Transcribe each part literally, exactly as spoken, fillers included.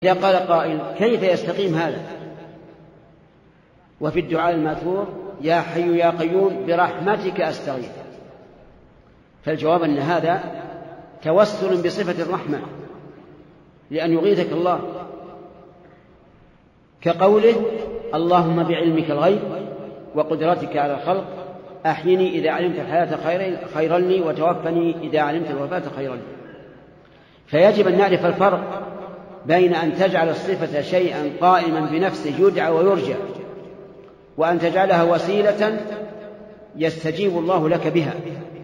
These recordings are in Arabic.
إذا قال قائل كيف يستقيم هذا؟ وفي الدعاء الماثور يا حي يا قيوم برحمتك أستغيث، فالجواب أن هذا توسل بصفة الرحمة لأن يغيثك الله، كقوله اللهم بعلمك الغيب وقدرتك على الخلق أحيني إذا علمت الحياة خيرا لي وتوفني إذا علمت الوفاة خيرا لي. فيجب أن نعرف الفرق بين أن تجعل الصفة شيئا قائما بنفسه يدعى ويرجى وأن تجعلها وسيلة يستجيب الله لك بها.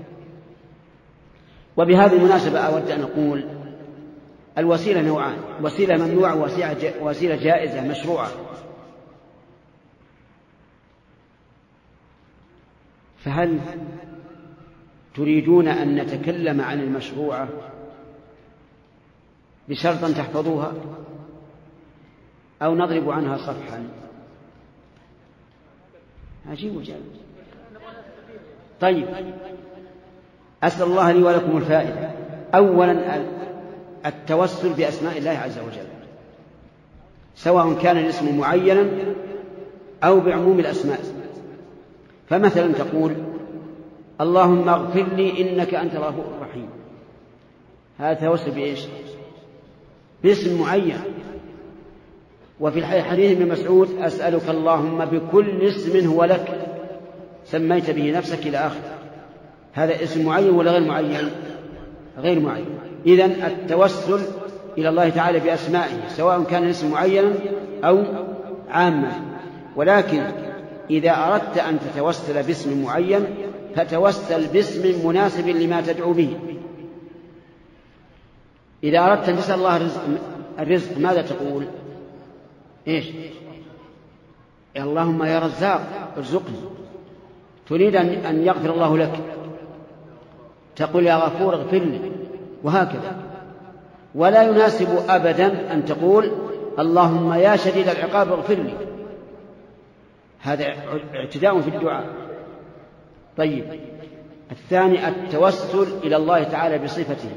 وبهذه المناسبة أود أن أقول الوسيلة نوعان: وسيلة ممنوعة ووسيلة جائزة مشروعة. فهل تريدون أن نتكلم عن المشروعة بشرط تحفظوها أو نضرب عنها صفحا؟ عجيب وجاب. طيب، أسأل الله لي ولكم الفائدة. أولا التوسل بأسماء الله عز وجل، سواء كان الاسم معينا أو بعموم الأسماء. فمثلا تقول اللهم اغفر لي إنك أنت الغفور الرحيم، هذا توسل بإيش؟ باسم معين. وفي الحديث ابن مسعود أسألك اللهم بكل اسم هو لك سميت به نفسك إلى آخر. هذا اسم معين ولا غير معين؟ غير معين. إذن التوسل إلى الله تعالى بأسمائه سواء كان الاسم معينا أو عاما. ولكن إذا أردت أن تتوسل باسم معين فتوسل باسم مناسب لما تدعو به. إذا أردت أن تسأل الله الرزق, الرزق ماذا تقول؟ إيش؟ اللهم يا رزاق ارزقني. تريد أن يغفر الله لك تقول يا غفور اغفر لي، وهكذا. ولا يناسب أبدا أن تقول اللهم يا شديد العقاب اغفر لي، هذا اعتداء في الدعاء. طيب، الثاني التوسل إلى الله تعالى بصفته،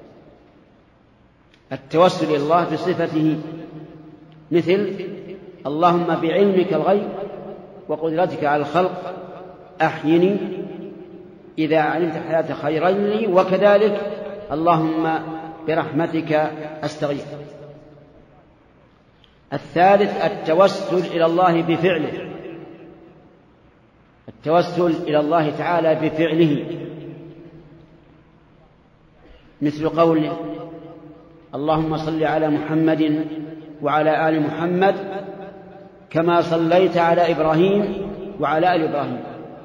التوسل إلى الله بصفته مثل اللهم بعلمك الغيب وقدرتك على الخلق أحيني إذا علمت الحياة خيرا لي، وكذلك اللهم برحمتك أستغيث. الثالث التوسل إلى الله بفعله، التوسل إلى الله تعالى بفعله مثل قوله اللهم صل على محمد وعلى آل محمد كما صليت على إبراهيم وعلى آل إبراهيم.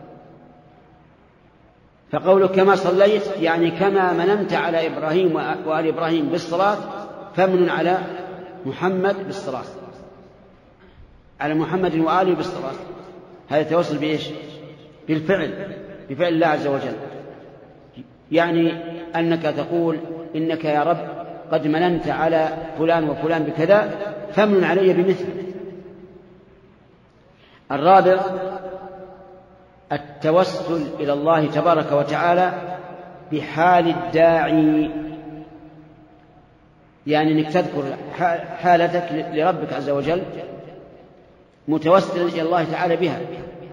فقولك كما صليت يعني كما مننت على إبراهيم وآل إبراهيم بالصلاة فمن على محمد بالصلاة، على محمد وآله بالصلاة. هذا توصل بإيش؟ بالفعل، بفعل الله عز وجل. يعني أنك تقول إنك يا رب قد مننت على فلان وفلان بكذا فمن علي بمثله. الرابع التوسل إلى الله تبارك وتعالى بحال الداعي، يعني أنك تذكر حالتك لربك عز وجل متوسلا إلى الله تعالى بها،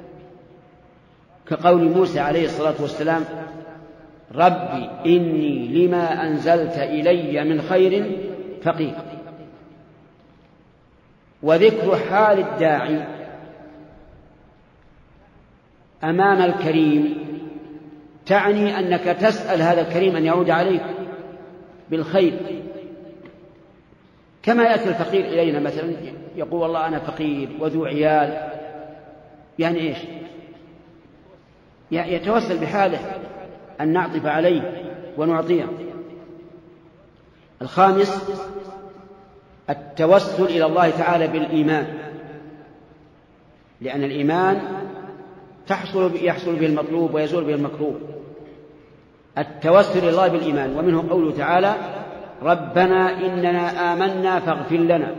كقول موسى عليه الصلاة والسلام ربي إني لما أنزلت إلي من خير فقير. وذكر حال الداعي أمام الكريم تعني أنك تسأل هذا الكريم أن يعود عليك بالخير، كما يأتي الفقير إلينا مثلا يقول والله أنا فقير وذو عيال، يعني إيش؟ يتوسل بحاله أن نعطف عليه ونعطيه. الخامس التوسل إلى الله تعالى بالإيمان، لأن الإيمان تحصل يحصل به المطلوب ويزول به المكروه. التوسل إلى الله بالإيمان، ومنه قوله تعالى ربنا إننا آمنا فاغفر لنا،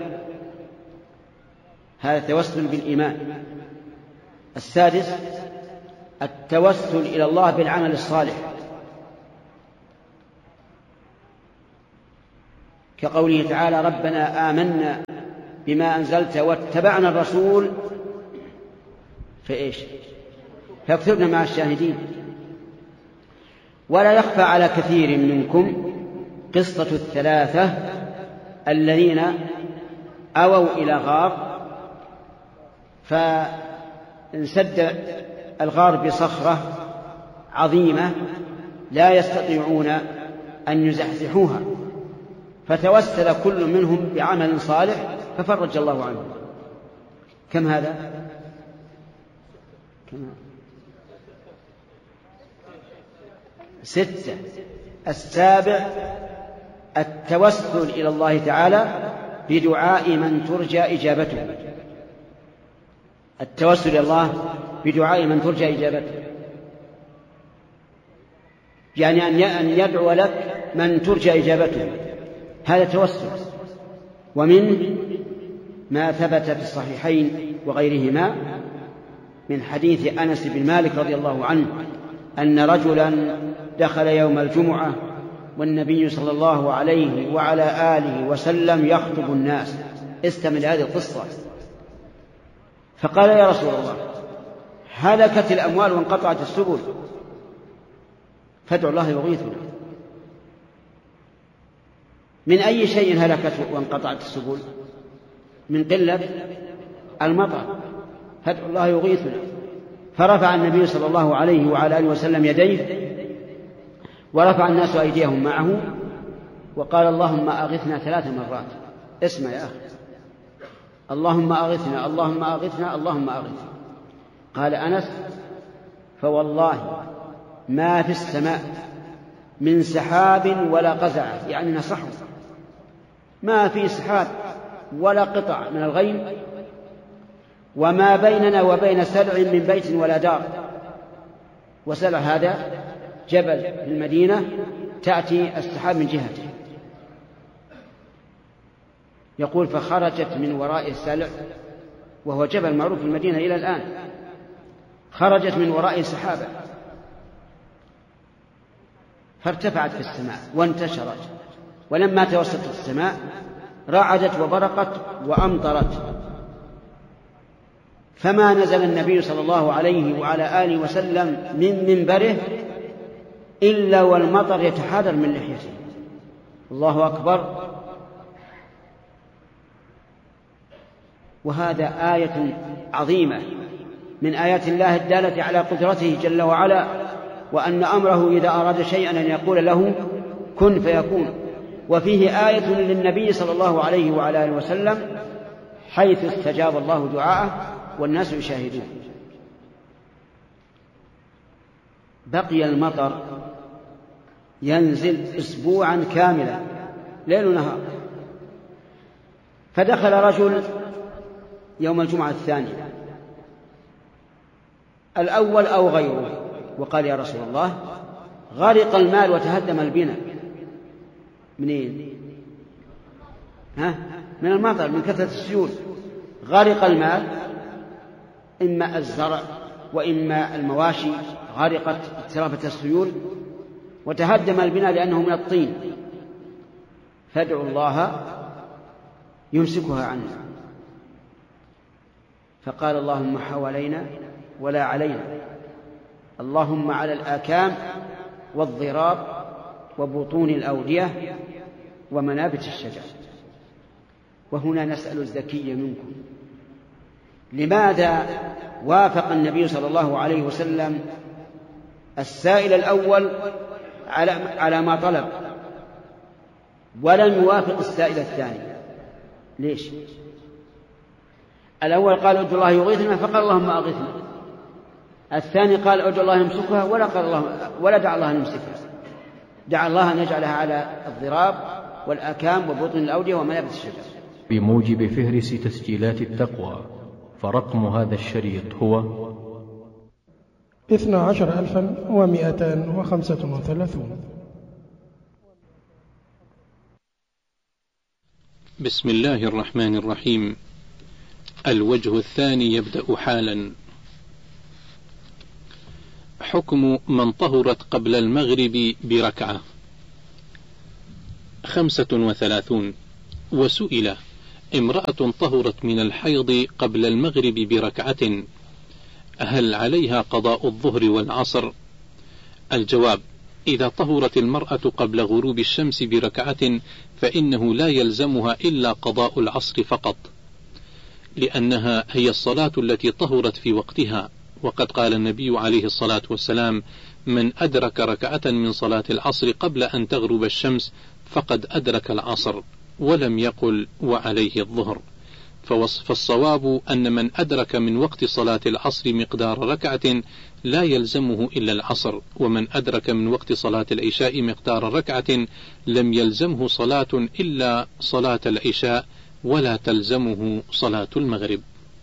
هذا توسل بالإيمان. السادس التوسل إلى الله بالعمل الصالح، كقوله تعالى ربنا آمنا بما أنزلت واتبعنا الرسول فإيش فاكتبنا مع الشاهدين. ولا يخفى على كثير منكم قصة الثلاثة الذين أووا إلى غار فانسد الغار بصخرة عظيمة لا يستطيعون أن يزحزحوها، فتوسل كل منهم بعمل صالح ففرج الله عنه. كم هذا؟ كم؟ ستة. السابع التوسل إلى الله تعالى بدعاء من ترجى إجابته. التوسل إلى الله بدعاء من ترجى إجابته، يعني أن يدعو لك من ترجى إجابته، هذا توسل. ومن ما ثبت في الصحيحين وغيرهما من حديث أنس بن مالك رضي الله عنه أن رجلا دخل يوم الجمعة والنبي صلى الله عليه وعلى آله وسلم يخطب الناس. استمع لهذه القصة. فقال يا رسول الله هلكت الأموال وانقطعت السبل فادعوا الله يغيثنا. من أي شيء هلكت وانقطعت السبل؟ من قلة المطر، فادعوا الله يغيثنا. فرفع النبي صلى الله عليه وعلى آله وسلم يديه ورفع الناس أيديهم معه وقال اللهم أغثنا ثلاث مرات. اسمع يا أخي، اللهم أغثنا اللهم أغثنا اللهم أغثنا. قال أنس فوالله ما في السماء من سحاب ولا قزعة، يعني نصحه، ما في سحاب ولا قطع من الغيم، وما بيننا وبين سلع من بيت ولا دار. وسلع هذا جبل في المدينة تأتي السحاب من جهته. يقول فخرجت من وراء السلع، وهو جبل معروف في المدينة إلى الآن، خرجت من وراء سحابة فارتفعت في السماء وانتشرت، ولما توسطت السماء رعدت وبرقت وأمطرت، فما نزل النبي صلى الله عليه وعلى آله وسلم من منبره إلا والمطر يتحادر من لحيته. الله أكبر. وهذا آية عظيمة من آيات الله الدالة على قدرته جل وعلا، وأن أمره إذا أراد شيئا أن يقول له كن فيكون. وفيه آية للنبي صلى الله عليه وعلى آله وسلم حيث استجاب الله دعاءه والناس يشاهدون. بقي المطر ينزل أسبوعا كاملا ليل ونهار، فدخل رجل يوم الجمعة الثانية الأول أو غيره وقال يا رسول الله غرق المال وتهدم البناء. منين؟ ها؟ من المطر، من كثرة السيول. غرق المال، إما الزرع وإما المواشي غرقت اضطرابة السيول، وتهدم البناء لأنه من الطين، فادعوا الله يمسكها عنا. فقال اللهم حوالينا ولا علينا، اللهم على الآكام والضراب وبطون الأودية ومنابت الشجر. وهنا نسأل الذكي منكم، لماذا وافق النبي صلى الله عليه وسلم السائل الأول على على ما طلب ولم يوافق السائل الثاني؟ ليش؟ الأول قال ادعوا الله يغيثنا فقال اللهم أغثنا، الثاني قال ادعوا الله يمسكها ولا قال الله ولا دعا الله يمسكها، دعا الله أن يجعلها على الضراب والأكام وبطن الأودية ومنابت الشجر. بموجب فهرس تسجيلات التقوى، فرقم هذا الشريط هو اثنا عشر ألفا ومائتان وخمسة وثلاثون. بسم الله الرحمن الرحيم. الوجه الثاني يبدأ حالا. حكم من طهرت قبل المغرب بركعة. خمسة وثلاثون. وسئل: امرأة طهرت من الحيض قبل المغرب بركعة، هل عليها قضاء الظهر والعصر؟ الجواب: إذا طهرت المرأة قبل غروب الشمس بركعة فإنه لا يلزمها إلا قضاء العصر فقط، لأنها هي الصلاة التي طهرت في وقتها، وقد قال النبي عليه الصلاة والسلام: من أدرك ركعة من صلاة العصر قبل أن تغرب الشمس فقد أدرك العصر، ولم يقل وعليه الظهر. فالصواب أن من أدرك من وقت صلاة العصر مقدار ركعة لا يلزمه إلا العصر، ومن أدرك من وقت صلاة العشاء مقدار ركعة لم يلزمه صلاة إلا صلاة العشاء، ولا تلزمه صلاة المغرب.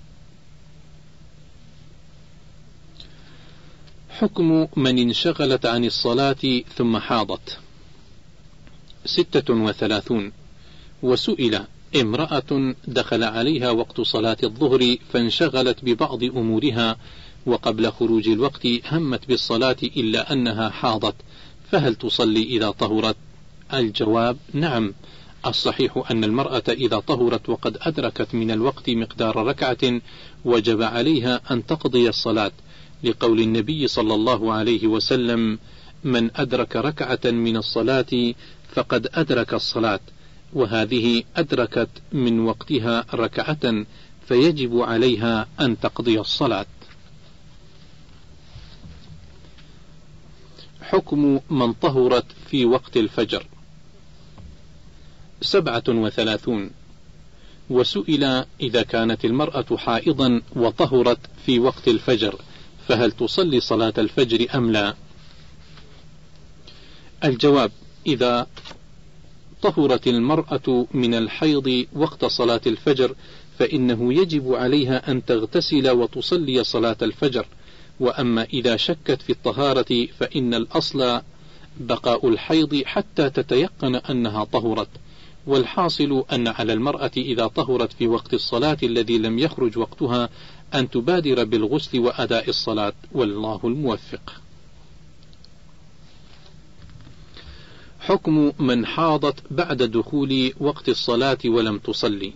حكم من انشغلت عن الصلاة ثم حاضت. ستة وثلاثون. وسئل: امرأة دخل عليها وقت صلاة الظهر فانشغلت ببعض أمورها، وقبل خروج الوقت همت بالصلاة إلا أنها حاضت، فهل تصلي إذا طهرت؟ الجواب: نعم. الصحيح أن المرأة إذا طهرت وقد أدركت من الوقت مقدار ركعة وجب عليها أن تقضي الصلاة، لقول النبي صلى الله عليه وسلم: من أدرك ركعة من الصلاة فقد أدرك الصلاة، وهذه أدركت من وقتها ركعة فيجب عليها أن تقضي الصلاة. حكم من طهرت في وقت الفجر. سبعة وثلاثون. وسئل: إذا كانت المرأة حائضا وطهرت في وقت الفجر فهل تصلي صلاة الفجر أم لا؟ الجواب: إذا طهرت المرأة من الحيض وقت صلاة الفجر فإنه يجب عليها أن تغتسل وتصلي صلاة الفجر، وأما إذا شكت في الطهارة فإن الأصل بقاء الحيض حتى تتيقن أنها طهرت، والحاصل أن على المرأة إذا طهرت في وقت الصلاة الذي لم يخرج وقتها أن تبادر بالغسل وأداء الصلاة، والله الموفق. حكم من حاضت بعد دخول وقت الصلاة ولم تصلي.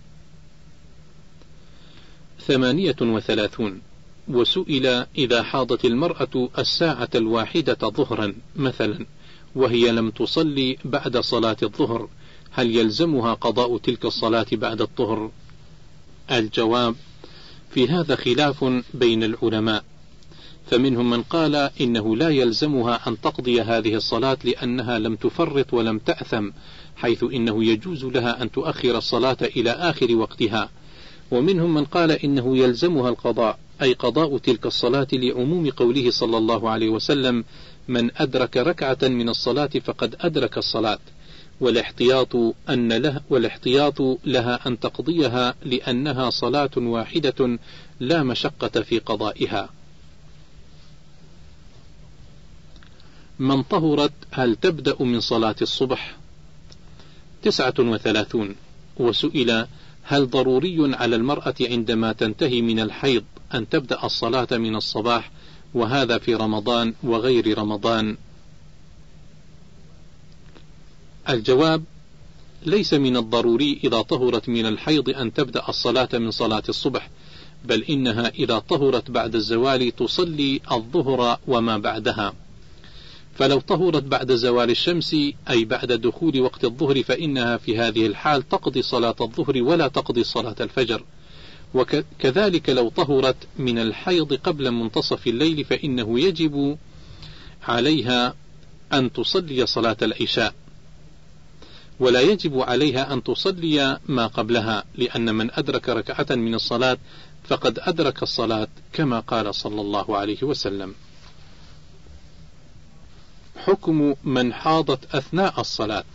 ثمانية وثلاثون. وسئل: إذا حاضت المرأة الساعة الواحدة ظهرا مثلا وهي لم تصلي بعد صلاة الظهر، هل يلزمها قضاء تلك الصلاة بعد الطهر؟ الجواب: في هذا خلاف بين العلماء، فمنهم من قال إنه لا يلزمها أن تقضي هذه الصلاة لأنها لم تفرط ولم تأثم، حيث إنه يجوز لها أن تؤخر الصلاة إلى آخر وقتها، ومنهم من قال إنه يلزمها القضاء، أي قضاء تلك الصلاة لعموم قوله صلى الله عليه وسلم: من أدرك ركعة من الصلاة فقد أدرك الصلاة، والاحتياط أن له والاحتياط لها أن تقضيها لأنها صلاة واحدة لا مشقة في قضائها. من طهرت هل تبدأ من صلاة الصبح؟ تسعة وثلاثون. وسئل: هل ضروري على المرأة عندما تنتهي من الحيض أن تبدأ الصلاة من الصباح، وهذا في رمضان وغير رمضان؟ الجواب: ليس من الضروري إذا طهرت من الحيض أن تبدأ الصلاة من صلاة الصبح، بل إنها إذا طهرت بعد الزوال تصلي الظهر وما بعدها، فلو طهرت بعد زوال الشمس أي بعد دخول وقت الظهر فإنها في هذه الحال تقضي صلاة الظهر ولا تقضي صلاة الفجر، وكذلك لو طهرت من الحيض قبل منتصف الليل فإنه يجب عليها أن تصلي صلاة العشاء، ولا يجب عليها أن تصلي ما قبلها، لأن من أدرك ركعة من الصلاة فقد أدرك الصلاة كما قال صلى الله عليه وسلم. حكم من حاضت أثناء الصلاة.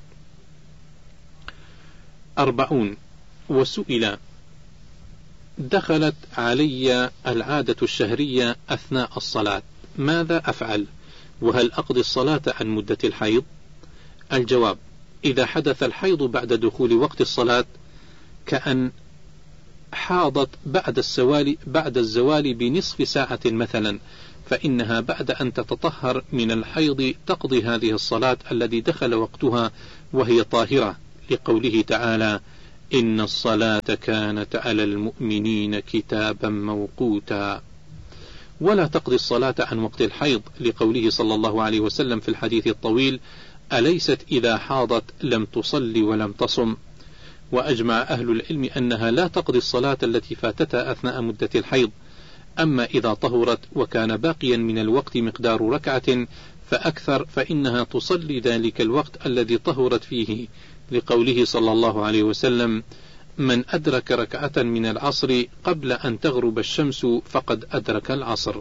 أربعون. وسئل: دخلت علي العادة الشهرية أثناء الصلاة، ماذا أفعل؟ وهل أقضي الصلاة عن مدة الحيض؟ الجواب: إذا حدث الحيض بعد دخول وقت الصلاة كأن حاضت بعد الزوال بعد الزوال بنصف ساعة مثلا، فإنها بعد أن تتطهر من الحيض تقضي هذه الصلاة الذي دخل وقتها، وهي طاهرة، لقوله تعالى: إن الصلاة كانت على المؤمنين كتابا موقوتا. ولا تقضي الصلاة عن وقت الحيض، لقوله صلى الله عليه وسلم في الحديث الطويل: أليست إذا حاضت لم تصلي ولم تصم. وأجمع أهل العلم أنها لا تقضي الصلاة التي فاتتها أثناء مدة الحيض. أما إذا طهرت وكان باقيا من الوقت مقدار ركعة فأكثر فإنها تصلي ذلك الوقت الذي طهرت فيه، لقوله صلى الله عليه وسلم: من أدرك ركعة من العصر قبل أن تغرب الشمس فقد أدرك العصر.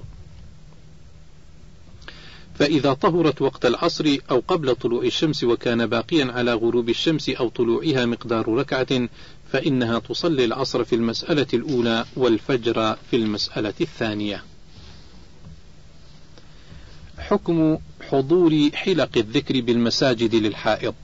فإذا طهرت وقت العصر أو قبل طلوع الشمس وكان باقيا على غروب الشمس أو طلوعها مقدار ركعة فإنها تصلي العصر في المسألة الأولى والفجر في المسألة الثانية. حكم حضور حلق الذكر بالمساجد للحائض.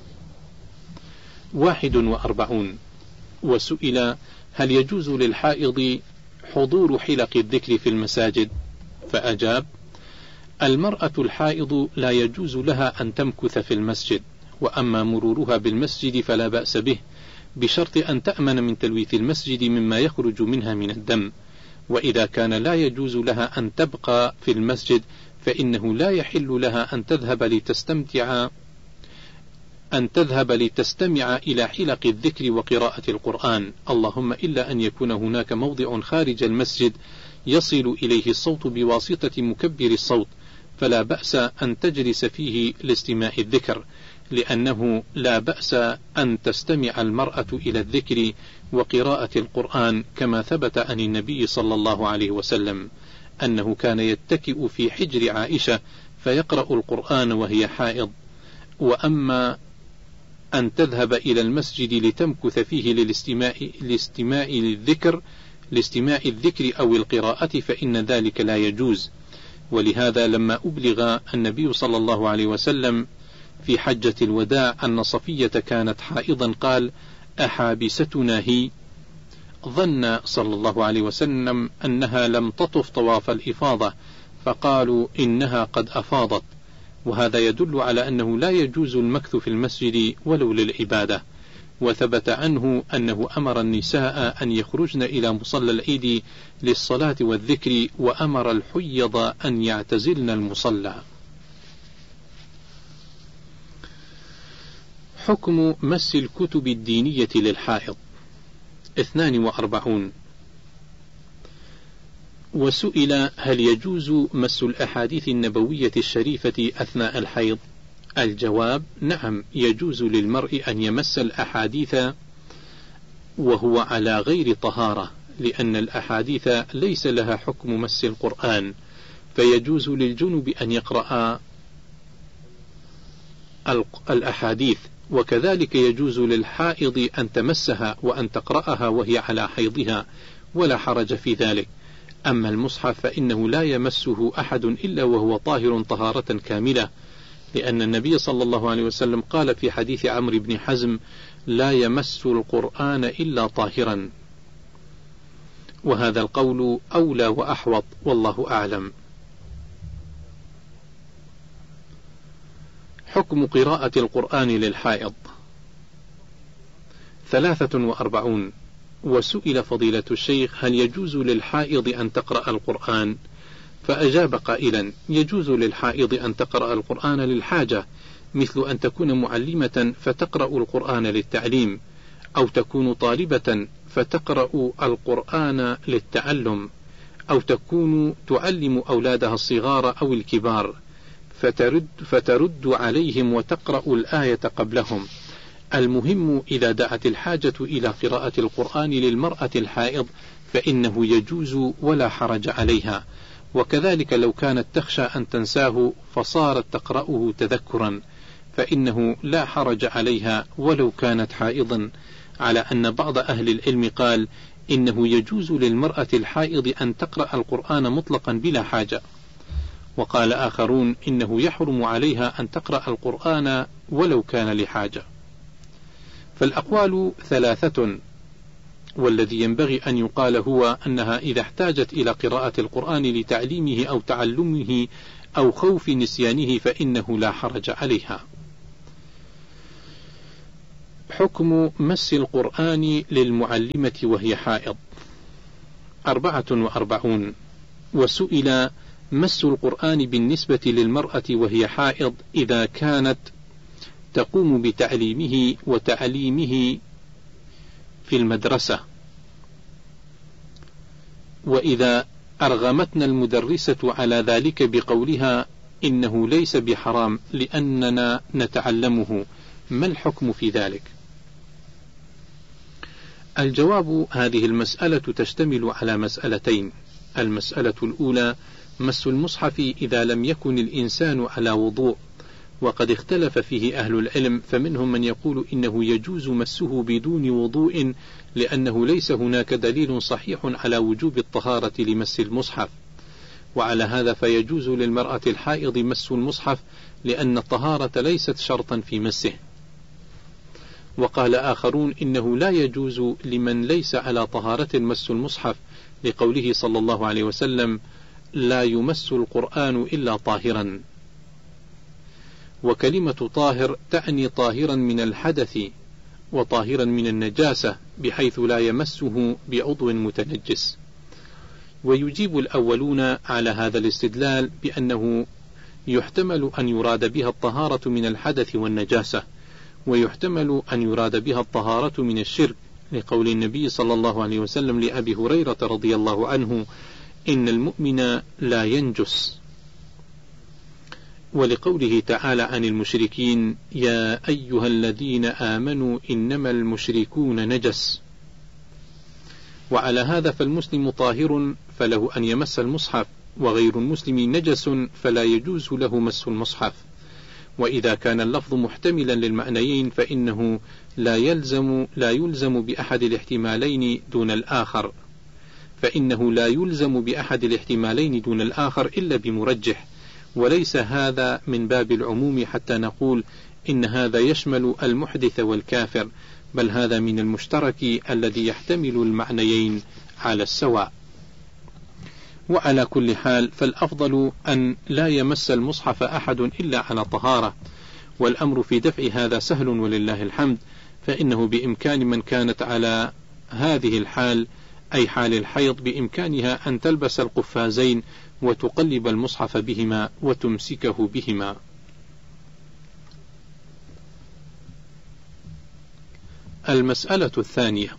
واحد وأربعون. وسئل: هل يجوز للحائض حضور حلق الذكر في المساجد؟ فأجاب: المرأة الحائض لا يجوز لها أن تمكث في المسجد، وأما مرورها بالمسجد فلا بأس به، بشرط أن تأمن من تلويث المسجد مما يخرج منها من الدم. وإذا كان لا يجوز لها أن تبقى في المسجد فإنه لا يحل لها أن تذهب لتستمتع أن تذهب لتستمع إلى حلق الذكر وقراءة القرآن، اللهم إلا أن يكون هناك موضع خارج المسجد يصل إليه الصوت بواسطة مكبر الصوت، فلا بأس أن تجلس فيه لاستماع الذكر، لأنه لا بأس أن تستمع المرأة إلى الذكر وقراءة القرآن، كما ثبت عن النبي صلى الله عليه وسلم أنه كان يتكئ في حجر عائشة فيقرأ القرآن وهي حائض. وأما أن تذهب إلى المسجد لتمكث فيه للاستماع لاستماع للذكر لاستماع الذكر أو القراءة فإن ذلك لا يجوز. ولهذا لما أبلغ النبي صلى الله عليه وسلم في حجة الوداع أن صفية كانت حائضا قال: أحابستنا هي؟ ظن صلى الله عليه وسلم أنها لم تطف طواف الإفاضة، فقالوا إنها قد أفاضت. وهذا يدل على أنه لا يجوز المكث في المسجد ولو للعبادة. وثبت عنه أنه أمر النساء أن يخرجن إلى مصلى العيد للصلاة والذكر، وأمر الحيض أن يعتزلن المصلى. حكم مس الكتب الدينية للحائض. اثنان وأربعون. وسئل: هل يجوز مس الأحاديث النبوية الشريفة أثناء الحيض؟ الجواب: نعم، يجوز للمرء أن يمس الأحاديث وهو على غير طهارة، لأن الأحاديث ليس لها حكم مس القرآن، فيجوز للجنب أن يقرأ الأحاديث، وكذلك يجوز للحائض أن تمسها وأن تقرأها وهي على حيضها، ولا حرج في ذلك. أما المصحف فإنه لا يمسه أحد إلا وهو طاهر طهارة كاملة، لأن النبي صلى الله عليه وسلم قال في حديث عمرو بن حزم: لا يمس القرآن إلا طاهرا. وهذا القول أولى وأحوط، والله أعلم. حكم قراءة القرآن للحائض. ثلاثة وأربعون. وسئل فضيلة الشيخ: هل يجوز للحائض أن تقرأ القرآن؟ فأجاب قائلا: يجوز للحائض أن تقرأ القرآن للحاجة، مثل أن تكون معلمة فتقرأ القرآن للتعليم، أو تكون طالبة فتقرأ القرآن للتعلم، أو تكون تعلم أولادها الصغار أو الكبار فترد, فترد عليهم وتقرأ الآية قبلهم. المهم إذا دعت الحاجة إلى قراءة القرآن للمرأة الحائض فإنه يجوز ولا حرج عليها، وكذلك لو كانت تخشى أن تنساه فصارت تقرأه تذكرا فإنه لا حرج عليها ولو كانت حائضا، على أن بعض أهل العلم قال إنه يجوز للمرأة الحائض أن تقرأ القرآن مطلقا بلا حاجة، وقال آخرون إنه يحرم عليها أن تقرأ القرآن ولو كان لحاجة. فالأقوال ثلاثة، والذي ينبغي أن يقال هو أنها إذا احتاجت إلى قراءة القرآن لتعليمه أو تعلمه أو خوف نسيانه فإنه لا حرج عليها. حكم مس القرآن للمعلمة وهي حائض. أربعة وأربعون. وسئل مس القرآن بالنسبة للمرأة وهي حائض إذا كانت تقوم بتعليمه وتعليمه في المدرسة، وإذا أرغمتنا المدرسة على ذلك بقولها إنه ليس بحرام لأننا نتعلمه، ما الحكم في ذلك؟ الجواب: هذه المسألة تشتمل على مسألتين. المسألة الأولى مس المصحف إذا لم يكن الإنسان على وضوء، وقد اختلف فيه أهل العلم، فمنهم من يقول إنه يجوز مسه بدون وضوء لأنه ليس هناك دليل صحيح على وجوب الطهارة لمس المصحف، وعلى هذا فيجوز للمرأة الحائض مس المصحف لأن الطهارة ليست شرطا في مسه. وقال آخرون إنه لا يجوز لمن ليس على طهارة مس المصحف لقوله صلى الله عليه وسلم: لا يمس القرآن إلا طاهرا. وكلمة طاهر تعني طاهرا من الحدث وطاهرا من النجاسة، بحيث لا يمسه بعضو متنجس. ويجيب الأولون على هذا الاستدلال بأنه يحتمل أن يراد بها الطهارة من الحدث والنجاسة، ويحتمل أن يراد بها الطهارة من الشرك، لقول النبي صلى الله عليه وسلم لأبي هريرة رضي الله عنه: إن المؤمن لا ينجس، ولقوله تعالى عن المشركين: يا أيها الذين آمنوا إنما المشركون نجس. وعلى هذا فالمسلم طاهر فله أن يمس المصحف، وغير المسلم نجس فلا يجوز له مس المصحف. وإذا كان اللفظ محتملا للمعنيين فإنه لا يلزم لا يلزم بأحد الاحتمالين دون الآخر فإنه لا يلزم بأحد الاحتمالين دون الآخر إلا بمرجح، وليس هذا من باب العموم حتى نقول إن هذا يشمل المحدث والكافر، بل هذا من المشترك الذي يحتمل المعنيين على السواء. وعلى كل حال فالأفضل أن لا يمس المصحف أحد إلا على طهارة، والأمر في دفع هذا سهل ولله الحمد، فإنه بإمكان من كانت على هذه الحال أي حال الحيض بإمكانها أن تلبس القفازين وتقلب المصحف بهما وتمسكه بهما. المسألة الثانية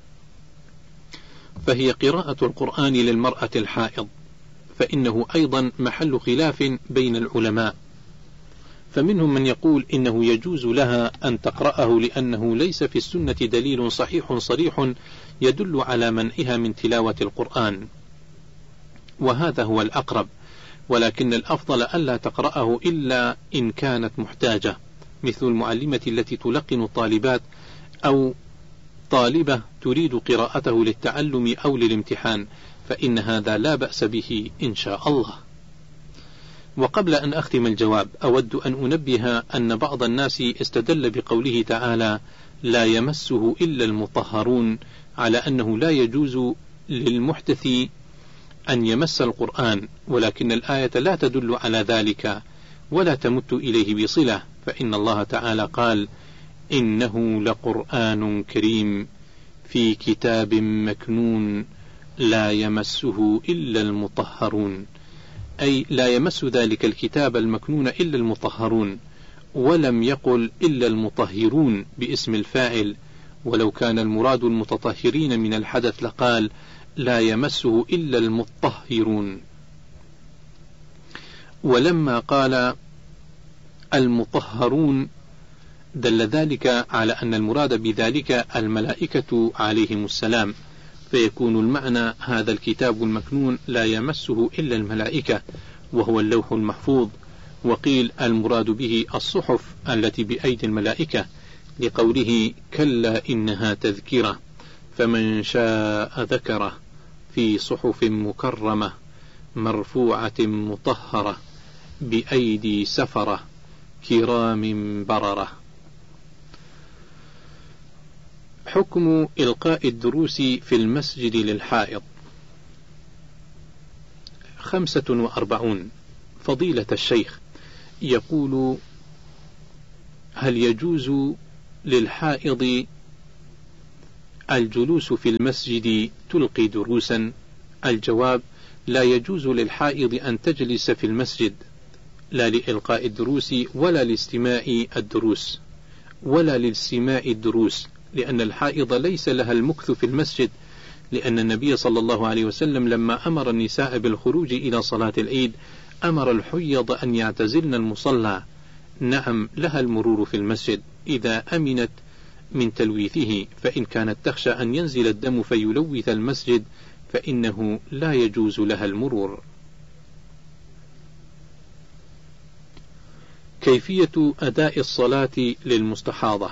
فهي قراءة القرآن للمرأة الحائض، فإنه أيضا محل خلاف بين العلماء، فمنهم من يقول إنه يجوز لها أن تقرأه لأنه ليس في السنة دليل صحيح صريح يدل على منعها من تلاوة القرآن، وهذا هو الأقرب، ولكن الأفضل ألا تقرأه إلا إن كانت محتاجة، مثل المعلمة التي تلقن الطالبات أو طالبة تريد قراءته للتعلم أو للامتحان، فإن هذا لا بأس به إن شاء الله. وقبل أن أختم الجواب أود أن أنبه أن بعض الناس استدل بقوله تعالى: لا يمسه إلا المطهرون، على أنه لا يجوز للمحدث أن يمس القرآن، ولكن الآية لا تدل على ذلك ولا تمت إليه بصلة، فإن الله تعالى قال: إنه لقرآن كريم في كتاب مكنون لا يمسه إلا المطهرون، أي لا يمس ذلك الكتاب المكنون إلا المطهرون، ولم يقل إلا المطهرون باسم الفاعل، ولو كان المراد المتطهرين من الحدث لقال لا يمسه إلا المطهرون. ولما قال المطهرون دل ذلك على أن المراد بذلك الملائكة عليهم السلام، فيكون المعنى هذا الكتاب المكنون لا يمسه إلا الملائكة وهو اللوح المحفوظ. وقيل المراد به الصحف التي بأيدي الملائكة، لقوله: كلا إنها تذكرة فمن شاء ذكره في صحف مكرمة مرفوعة مطهرة بأيدي سفرة كرام بررة. حكم إلقاء الدروس في المسجد للحائض. خمسة وأربعون. فضيلة الشيخ، يقول: هل يجوز للحائض الجلوس في المسجد تلقي دروسا؟ الجواب: لا يجوز للحائض أن تجلس في المسجد، لا لإلقاء الدروس ولا لاستماع الدروس ولا لاستماع الدروس، لأن الحائض ليس لها المكث في المسجد، لأن النبي صلى الله عليه وسلم لما أمر النساء بالخروج إلى صلاة العيد أمر الحيض أن يعتزلن المصلى. نعم، لها المرور في المسجد إذا أمنت من تلويثه، فإن كانت تخشى أن ينزل الدم فيلوث المسجد فإنه لا يجوز لها المرور. كيفية أداء الصلاة للمستحاضة.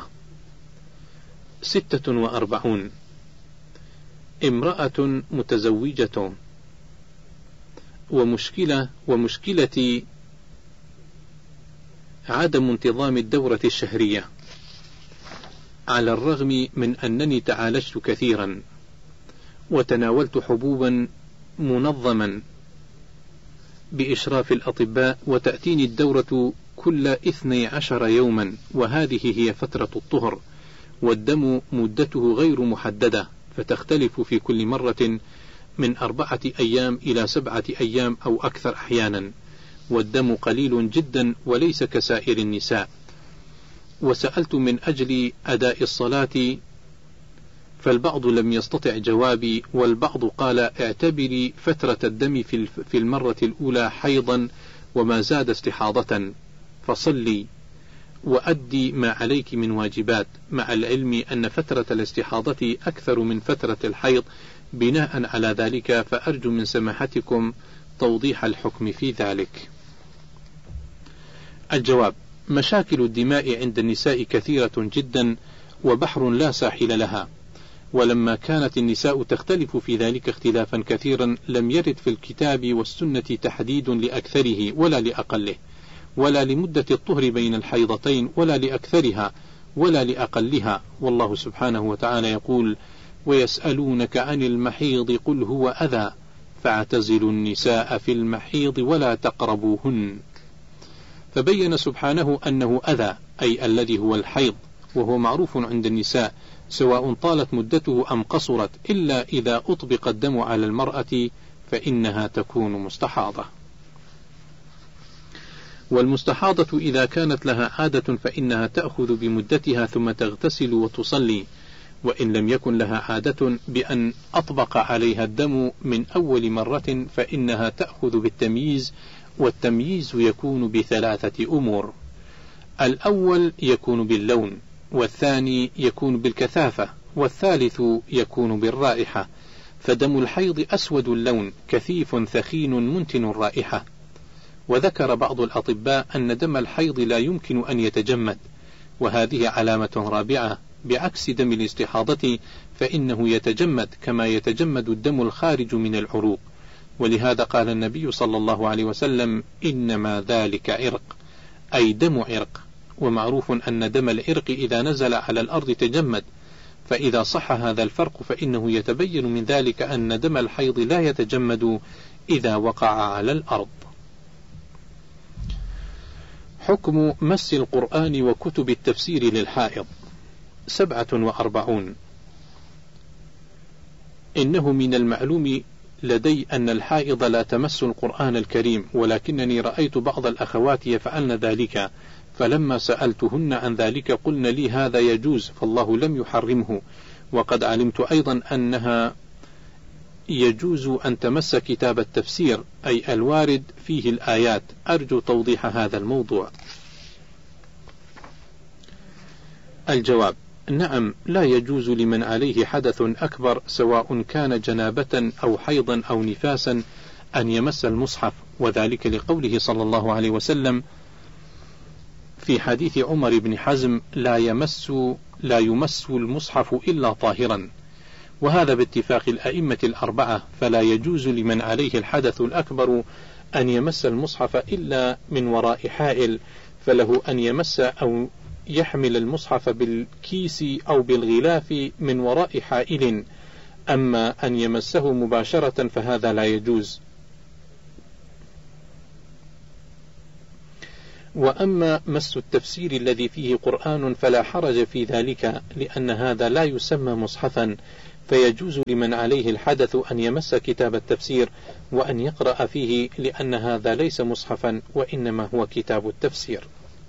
ستة وأربعون. امرأة متزوجة ومشكلة ومشكلة عدم انتظام الدورة الشهرية، على الرغم من أنني تعالجت كثيرا وتناولت حبوبا منظما بإشراف الأطباء، وتأتيني الدورة كل اثني عشر يوما، وهذه هي فترة الطهر، والدم مدته غير محددة، فتختلف في كل مرة من أربعة أيام إلى سبعة أيام أو أكثر أحيانا، والدم قليل جدا وليس كسائر النساء. وسألت من أجل أداء الصلاة، فالبعض لم يستطع جوابي، والبعض قال: اعتبري فترة الدم في المرة الأولى حيضا وما زاد استحاضة، فصلي وأدي ما عليك من واجبات، مع العلم أن فترة الاستحاضة أكثر من فترة الحيض. بناء على ذلك فأرجو من سماحتكم توضيح الحكم في ذلك. الجواب: مشاكل الدماء عند النساء كثيرة جدا وبحر لا ساحل لها، ولما كانت النساء تختلف في ذلك اختلافا كثيرا لم يرد في الكتاب والسنة تحديد لأكثره ولا لأقله، ولا لمدة الطهر بين الحيضتين ولا لأكثرها ولا لأقلها. والله سبحانه وتعالى يقول: ويسألونك عن المحيض قل هو أذى فاعتزلوا النساء في المحيض ولا تقربوهن. فبين سبحانه أنه أذى، أي الذي هو الحيض، وهو معروف عند النساء سواء طالت مدته أم قصرت، إلا إذا أطبق الدم على المرأة فإنها تكون مستحاضة. والمستحاضة إذا كانت لها عادة فإنها تأخذ بمدتها ثم تغتسل وتصلي، وإن لم يكن لها عادة بأن أطبق عليها الدم من أول مرة فإنها تأخذ بالتمييز، والتمييز يكون بثلاثة أمور: الأول يكون باللون، والثاني يكون بالكثافة، والثالث يكون بالرائحة. فدم الحيض أسود اللون كثيف ثخين منتن الرائحة. وذكر بعض الأطباء أن دم الحيض لا يمكن أن يتجمد، وهذه علامة رابعة، بعكس دم الاستحاضة فإنه يتجمد كما يتجمد الدم الخارج من العروق. ولهذا قال النبي صلى الله عليه وسلم: إنما ذلك عرق، أي دم عرق. ومعروف أن دم العرق إذا نزل على الأرض تجمد، فإذا صح هذا الفرق فإنه يتبين من ذلك أن دم الحيض لا يتجمد إذا وقع على الأرض. حكم مس القرآن وكتب التفسير للحائض. سبعة وأربعون. إنه من المعلوم لدي أن الحائض لا تمس القرآن الكريم، ولكنني رأيت بعض الأخوات يفعلن ذلك، فلما سألتهن عن ذلك قلن لي هذا يجوز، فالله لم يحرمه. وقد علمت أيضا أنها يجوز أن تمس كتاب التفسير، أي الوارد فيه الآيات. أرجو توضيح هذا الموضوع. الجواب: نعم، لا يجوز لمن عليه حدث أكبر سواء كان جنابة أو حيضا أو نفاسا أن يمس المصحف، وذلك لقوله صلى الله عليه وسلم في حديث عمر بن حزم: لا يمس لا يمس المصحف إلا طاهرا. وهذا باتفاق الأئمة الأربعة، فلا يجوز لمن عليه الحدث الأكبر أن يمس المصحف إلا من وراء حائل، فله أن يمس أو يحمل المصحف بالكيس أو بالغلاف من وراء حائل، أما أن يمسه مباشرة فهذا لا يجوز. وأما مس التفسير الذي فيه قرآن فلا حرج في ذلك، لأن هذا لا يسمى مصحفا، فيجوز لمن عليه الحدث أن يمس كتاب التفسير وأن يقرأ فيه، لأن هذا ليس مصحفا وإنما هو كتاب التفسير.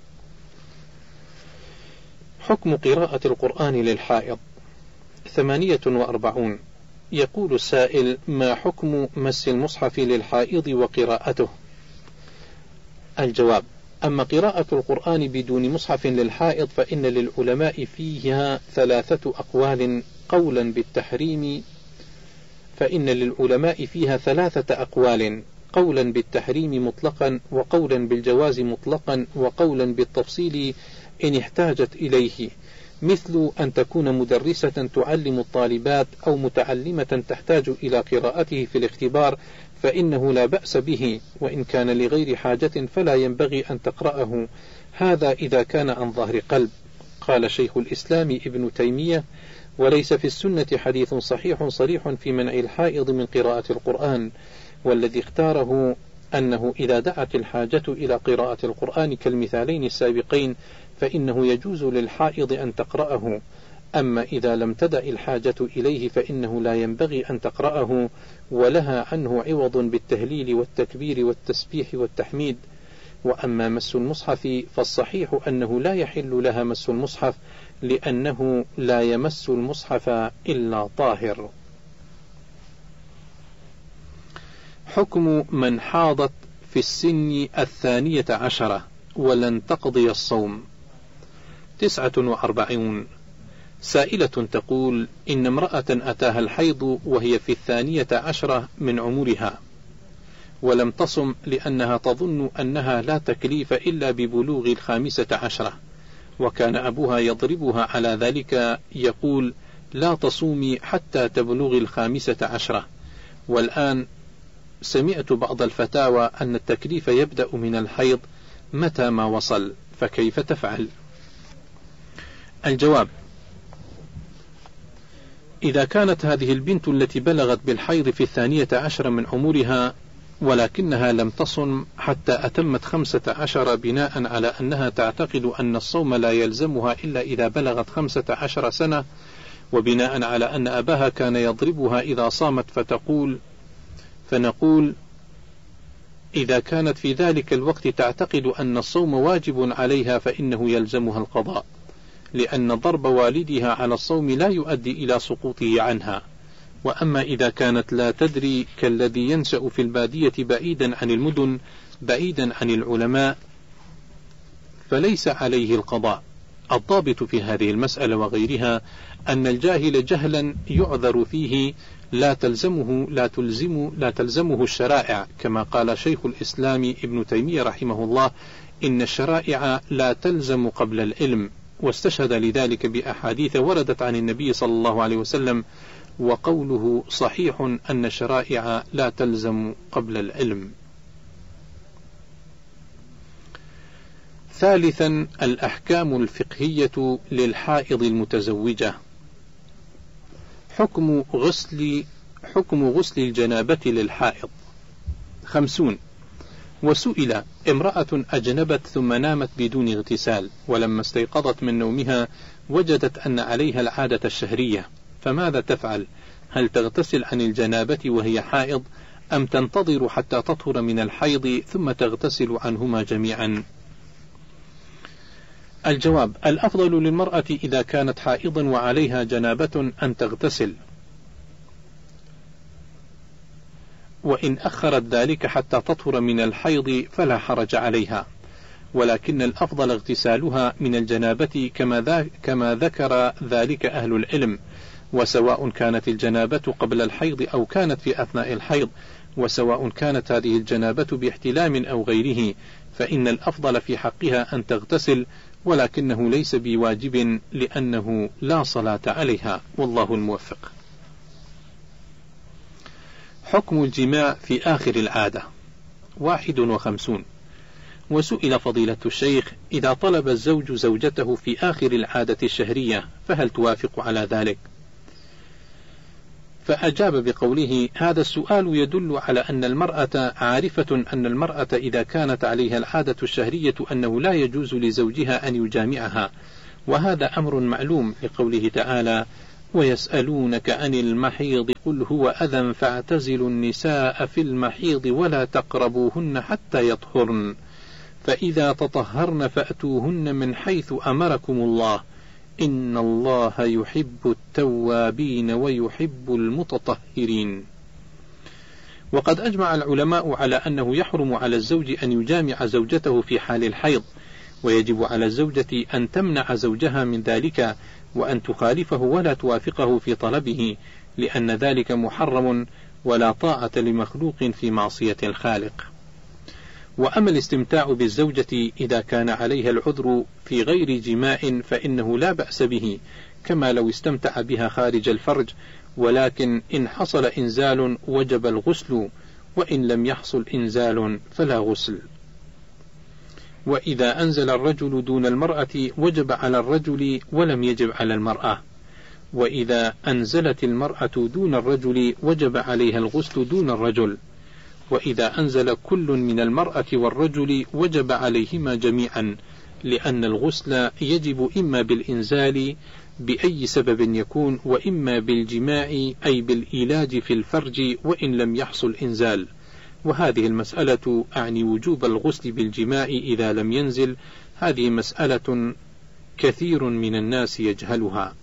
حكم قراءة القرآن للحائض. ثمانية وأربعون. يقول السائل: ما حكم مس المصحف للحائض وقراءته؟ الجواب: أما قراءة القرآن بدون مصحف للحائض فإن للعلماء فيها ثلاثة أقوال قولا بالتحريم فإن للعلماء فيها ثلاثة أقوال قولا بالتحريم مطلقا، وقولا بالجواز مطلقا، وقولا بالتفصيل إن احتاجت إليه، مثل أن تكون مدرسة تعلم الطالبات أو متعلمة تحتاج إلى قراءته في الاختبار فإنه لا بأس به، وإن كان لغير حاجة فلا ينبغي أن تقرأه، هذا إذا كان عن ظهر قلب. قال شيخ الإسلام ابن تيمية: وليس في السنة حديث صحيح صريح في منع الحائض من قراءة القرآن، والذي اختاره أنه إذا دعت الحاجة إلى قراءة القرآن كالمثالين السابقين فإنه يجوز للحائض أن تقرأه، أما إذا لم تدع الحاجة إليه فإنه لا ينبغي أن تقرأه، ولها عنه عوض بالتهليل والتكبير والتسبيح والتحميد. وأما مس المصحف فالصحيح أنه لا يحل لها مس المصحف، لأنه لا يمس المصحف إلا طاهر. حكم من حاضت في السن الثانية عشرة ولن تقضي الصوم. تسعة وأربعون. سائلة تقول: إن امرأة أتاها الحيض وهي في الثانية عشرة من عمرها ولم تصم لأنها تظن أنها لا تكليف إلا ببلوغ الخامسة عشرة، وكان أبوها يضربها على ذلك يقول: لا تصومي حتى تبلغ الخامسة عشرة، والآن سمعت بعض الفتاوى أن التكليف يبدأ من الحيض متى ما وصل، فكيف تفعل؟ الجواب: إذا كانت هذه البنت التي بلغت بالحيض في الثانية عشر من عمرها ولكنها لم تصم حتى أتمت خمسة عشر بناء على أنها تعتقد أن الصوم لا يلزمها إلا إذا بلغت خمسة عشر سنة، وبناء على أن أباها كان يضربها إذا صامت فتقول فنقول إذا كانت في ذلك الوقت تعتقد أن الصوم واجب عليها فإنه يلزمها القضاء، لأن ضرب والدها على الصوم لا يؤدي إلى سقوطه عنها. وأما إذا كانت لا تدري كالذي ينشأ في البادية بعيدا عن المدن بعيدا عن العلماء فليس عليه القضاء. الضابط في هذه المسألة وغيرها أن الجاهل جهلا يعذر فيه لا تلزمه لا تلزم لا تلزمه الشرائع، كما قال شيخ الإسلام ابن تيمية رحمه الله: إن الشرائع لا تلزم قبل العلم، واستشهد لذلك بأحاديث وردت عن النبي صلى الله عليه وسلم، وقوله صحيح أن الشرائع لا تلزم قبل العلم. ثالثا: الأحكام الفقهية للحائض المتزوجة. حكم غسل حكم غسل الجنابة للحائض. خمسون. وسئل: امرأة أجنبت ثم نامت بدون اغتسال، ولما استيقظت من نومها وجدت أن عليها العادة الشهرية، فماذا تفعل؟ هل تغتسل عن الجنابة وهي حائض، أم تنتظر حتى تطهر من الحيض ثم تغتسل عنهما جميعا؟ الجواب: الأفضل للمرأة إذا كانت حائضا وعليها جنابة أن تغتسل، وإن أخرت ذلك حتى تطهر من الحيض فلا حرج عليها، ولكن الأفضل اغتسالها من الجنابة كما, كما ذكر ذلك أهل العلم، وسواء كانت الجنابة قبل الحيض أو كانت في أثناء الحيض، وسواء كانت هذه الجنابة باحتلام أو غيره، فإن الأفضل في حقها أن تغتسل، ولكنه ليس بواجب لأنه لا صلاة عليها، والله الموفق. حكم الجماع في آخر العادة. واحد وخمسون. وسئل فضيلة الشيخ: إذا طلب الزوج زوجته في آخر العادة الشهرية فهل توافق على ذلك؟ فأجاب بقوله: هذا السؤال يدل على أن المرأة عارفة أن المرأة إذا كانت عليها العادة الشهرية أنه لا يجوز لزوجها أن يجامعها، وهذا أمر معلوم لقوله تعالى: ويسألونك عن المحيض قل هو أذى فاعتزلوا النساء في المحيض ولا تقربوهن حتى يطهرن فإذا تطهرن فأتوهن من حيث أمركم الله إن الله يحب التوابين ويحب المتطهرين. وقد أجمع العلماء على أنه يحرم على الزوج أن يجامع زوجته في حال الحيض، ويجب على الزوجة أن تمنع زوجها من ذلك وأن تخالفه ولا توافقه في طلبه، لأن ذلك محرم ولا طاعة لمخلوق في معصية الخالق. وأما الاستمتاع بالزوجة إذا كان عليها العذر في غير جماع فإنه لا بأس به، كما لو استمتع بها خارج الفرج، ولكن إن حصل إنزال وجب الغسل، وإن لم يحصل إنزال فلا غسل. وإذا أنزل الرجل دون المرأة وجب على الرجل ولم يجب على المرأة، وإذا أنزلت المرأة دون الرجل وجب عليها الغسل دون الرجل، وإذا أنزل كل من المرأة والرجل وجب عليهما جميعا، لأن الغسل يجب إما بالإنزال بأي سبب يكون، وإما بالجماع أي بالإيلاج في الفرج وإن لم يحصل إنزال. وهذه المسألة أعني وجوب الغسل بالجماع إذا لم ينزل، هذه مسألة كثير من الناس يجهلها.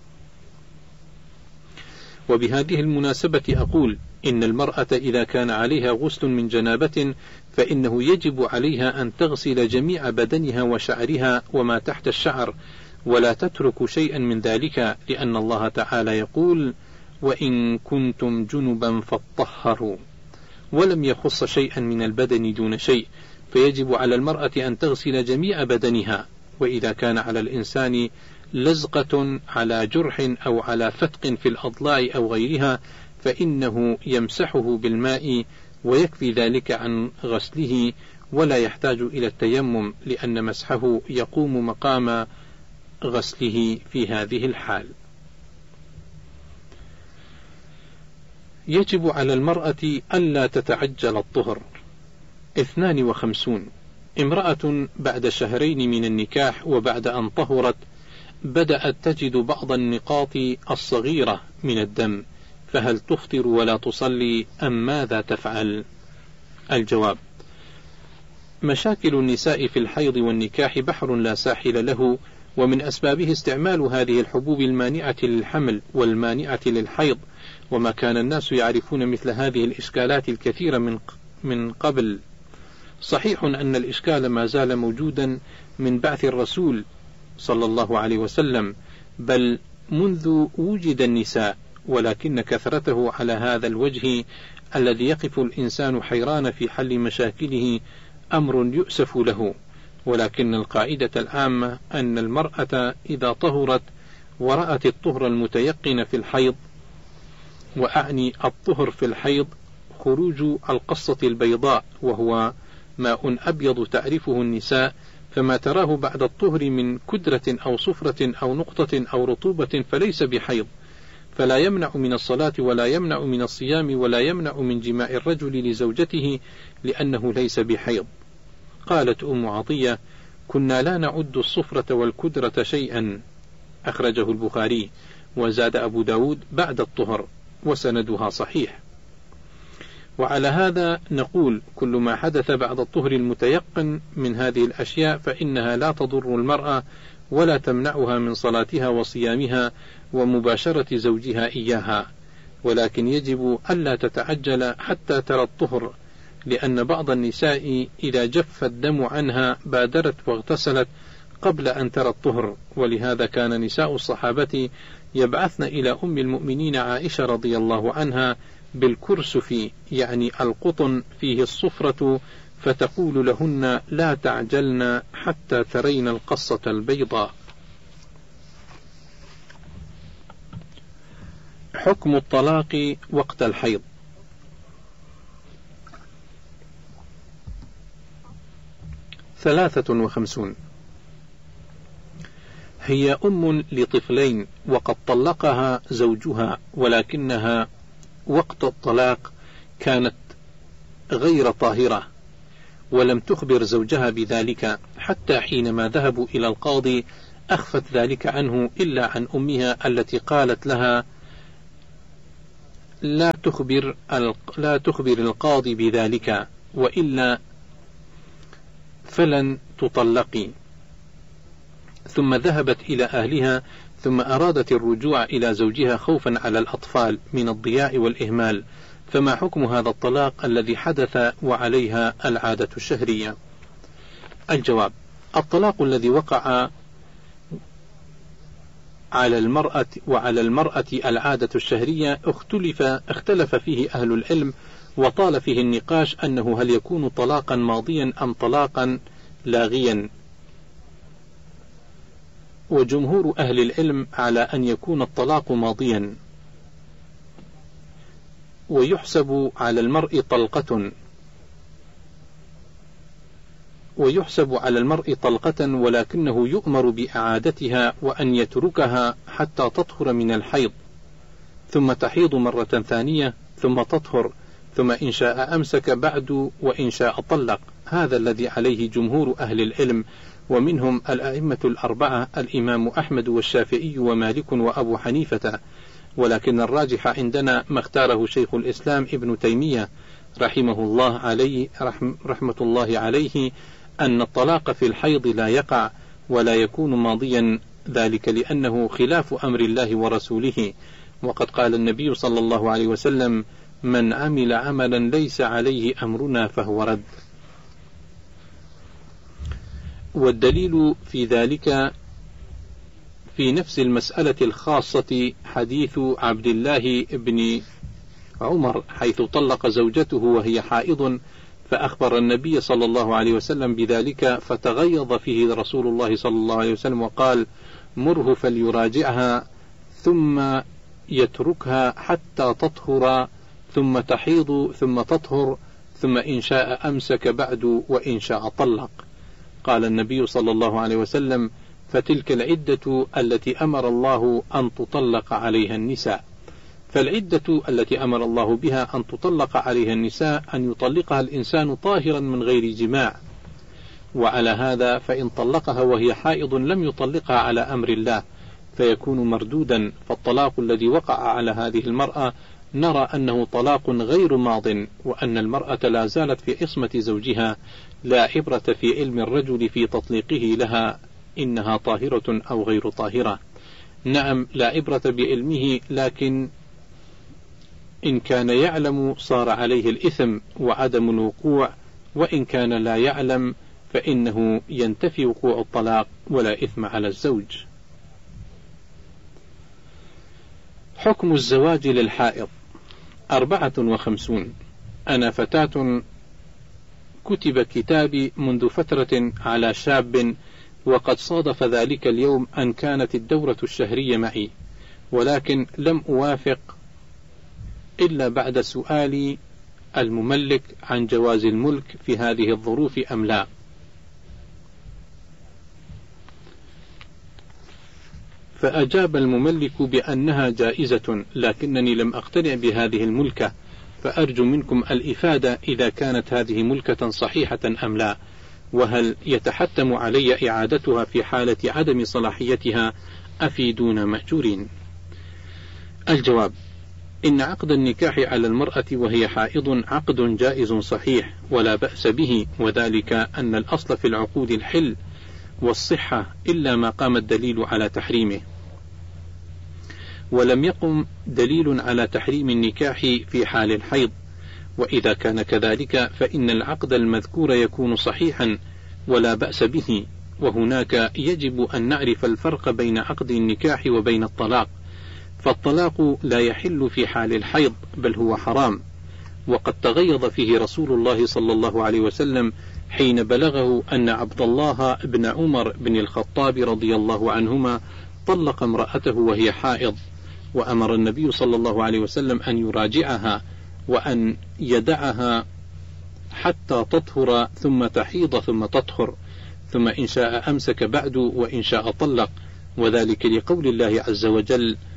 وبهذه المناسبة أقول إن المرأة إذا كان عليها غسل من جنابة فإنه يجب عليها أن تغسل جميع بدنها وشعرها وما تحت الشعر، ولا تترك شيئا من ذلك، لأن الله تعالى يقول: وإن كنتم جنبا فاطهروا، ولم يخص شيئا من البدن دون شيء، فيجب على المرأة أن تغسل جميع بدنها. وإذا كان على الإنسان لزقة على جرح أو على فتق في الأضلاع أو غيرها فإنه يمسحه بالماء ويكفي ذلك عن غسله، ولا يحتاج إلى التيمم، لأن مسحه يقوم مقام غسله في هذه الحال. يجب على المرأة ألا تتعجل الطهر. اثنان وخمسون. امرأة بعد شهرين من النكاح وبعد أن طهرت بدأت تجد بعض النقاط الصغيرة من الدم، فهل تفطر ولا تصلي أم ماذا تفعل؟ الجواب: مشاكل النساء في الحيض والنكاح بحر لا ساحل له، ومن أسبابه استعمال هذه الحبوب المانعة للحمل والمانعة للحيض، وما كان الناس يعرفون مثل هذه الإشكالات الكثيرة من من قبل. صحيح أن الإشكال ما زال موجودا من بعث الرسول صلى الله عليه وسلم، بل منذ وجد النساء، ولكن كثرته على هذا الوجه الذي يقف الإنسان حيران في حل مشاكله أمر يؤسف له. ولكن القاعدة العامة أن المرأة إذا طهرت ورأت الطهر المتيقن في الحيض، وأعني الطهر في الحيض خروج القصة البيضاء وهو ماء أبيض تعرفه النساء، فما تراه بعد الطهر من كدرة أو صفرة أو نقطة أو رطوبة فليس بحيض، فلا يمنع من الصلاة ولا يمنع من الصيام ولا يمنع من جماع الرجل لزوجته، لأنه ليس بحيض. قالت أم عطية: كنا لا نعد الصفرة والكدرة شيئا، أخرجه البخاري، وزاد أبو داود بعد الطهر، وسندها صحيح. وعلى هذا نقول: كل ما حدث بعد الطهر المتيقن من هذه الأشياء فإنها لا تضر المرأة ولا تمنعها من صلاتها وصيامها ومباشرة زوجها إياها، ولكن يجب ألا تتعجل حتى ترى الطهر، لأن بعض النساء إذا جف الدم عنها بادرت واغتسلت قبل أن ترى الطهر، ولهذا كان نساء الصحابة يبعثن إلى أم المؤمنين عائشة رضي الله عنها بالكرسف، يعني القطن فيه الصفرة، فتقول لهن: لا تعجلن حتى ترين القصة البيضاء. حكم الطلاق وقت الحيض. ثلاثة وخمسون. هي أم لطفلين وقد طلقها زوجها، ولكنها وقت الطلاق كانت غير طاهرة ولم تخبر زوجها بذلك، حتى حينما ذهبوا إلى القاضي أخفت ذلك عنه إلا عن أمها التي قالت لها لا تخبر لا تخبر القاضي بذلك وإلا فلن تطلقي. ثم ذهبت إلى أهلها، ثم أرادت الرجوع إلى زوجها خوفا على الأطفال من الضياع والإهمال. فما حكم هذا الطلاق الذي حدث وعليها العادة الشهرية؟ الجواب: الطلاق الذي وقع على المرأة وعلى المرأة العادة الشهرية اختلف اختلف فيه أهل العلم، وطال فيه النقاش أنه هل يكون طلاقا ماضيا أم طلاقا لاغيا. وجمهور أهل العلم على أن يكون الطلاق ماضيا، ويحسب على المرء طلقة ويحسب على المرء طلقة ولكنه يؤمر بإعادتها وأن يتركها حتى تطهر من الحيض، ثم تحيض مرة ثانية ثم تطهر، ثم إن شاء أمسك بعد وإن شاء طلق. هذا الذي عليه جمهور أهل العلم، ومنهم الأئمة الأربعة الإمام أحمد والشافعي ومالك وأبو حنيفة. ولكن الراجح عندنا ما اختاره شيخ الإسلام ابن تيمية رحمه الله عليه رحم رحمة الله عليه أن الطلاق في الحيض لا يقع ولا يكون ماضيا، ذلك لأنه خلاف أمر الله ورسوله. وقد قال النبي صلى الله عليه وسلم: من عمل عملا ليس عليه أمرنا فهو رد. والدليل في ذلك في نفس المسألة الخاصة حديث عبد الله بن عمر حيث طلق زوجته وهي حائض، فأخبر النبي صلى الله عليه وسلم بذلك، فتغيظ فيه رسول الله صلى الله عليه وسلم وقال: مره فليراجعها ثم يتركها حتى تطهر ثم تحيض ثم تطهر، ثم إن شاء أمسك بعد وإن شاء طلق. قال النبي صلى الله عليه وسلم: فتلك العدة التي أمر الله أن تطلق عليها النساء. فالعدة التي أمر الله بها أن تطلق عليها النساء أن يطلقها الإنسان طاهرا من غير جماع، وعلى هذا فإن طلقها وهي حائض لم يطلقها على أمر الله فيكون مردودا. فالطلاق الذي وقع على هذه المرأة نرى أنه طلاق غير ماض، وأن المرأة لا زالت في عصمة زوجها، لا عبرة في علم الرجل في تطليقه لها إنها طاهرة أو غير طاهرة. نعم، لا عبرة بعلمه، لكن إن كان يعلم صار عليه الإثم وعدم الوقوع، وإن كان لا يعلم فإنه ينتفي وقوع الطلاق ولا إثم على الزوج. حكم الزواج للحائض. أربعة وخمسون. أنا فتاة كتب كتابي منذ فترة على شاب، وقد صادف ذلك اليوم أن كانت الدورة الشهرية معي، ولكن لم أوافق إلا بعد سؤالي المملك عن جواز الملك في هذه الظروف أم لا. فأجاب المملك بأنها جائزة، لكنني لم أقتنع بهذه الملكة، فأرجو منكم الإفادة إذا كانت هذه ملكة صحيحة أم لا، وهل يتحتم علي إعادتها في حالة عدم صلاحيتها؟ أفيدون مأجورين. الجواب: إن عقد النكاح على المرأة وهي حائض عقد جائز صحيح ولا بأس به، وذلك أن الأصل في العقود الحل والصحة إلا ما قام الدليل على تحريمه، ولم يقم دليل على تحريم النكاح في حال الحيض. وإذا كان كذلك فإن العقد المذكور يكون صحيحا ولا بأس به. وهناك يجب أن نعرف الفرق بين عقد النكاح وبين الطلاق، فالطلاق لا يحل في حال الحيض بل هو حرام، وقد تغيظ فيه رسول الله صلى الله عليه وسلم حين بلغه أن عبد الله بن عمر بن الخطاب رضي الله عنهما طلق امرأته وهي حائض، وأمر النبي صلى الله عليه وسلم أن يراجعها وأن يدعها حتى تطهر ثم تحيض ثم تطهر، ثم إن شاء أمسك بعد وإن شاء طلق، وذلك لقول الله عز وجل: